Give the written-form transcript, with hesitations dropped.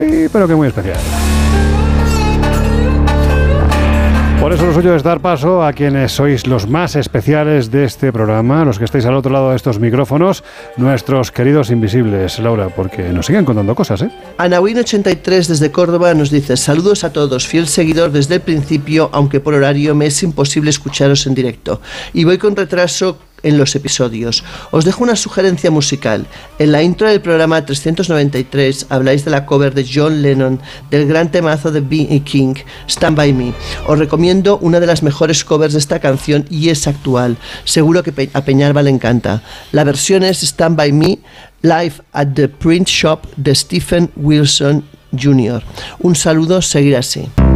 pero que muy especial. Por eso lo suyo es dar paso a quienes sois los más especiales de este programa, los que estáis al otro lado de estos micrófonos, nuestros queridos invisibles, Laura, porque nos siguen contando cosas, ¿eh? Anawin83 desde Córdoba nos dice: saludos a todos, fiel seguidor desde el principio, aunque por horario me es imposible escucharos en directo. Y voy con retraso en los episodios. Os dejo una sugerencia musical. En la intro del programa 393 habláis de la cover de John Lennon del gran temazo de B.B. King, Stand By Me. Os recomiendo una de las mejores covers de esta canción y es actual. Seguro que a Peñalba le encanta. La versión es Stand By Me, live at the Print Shop de Stephen Wilson Jr. Un saludo, seguir así.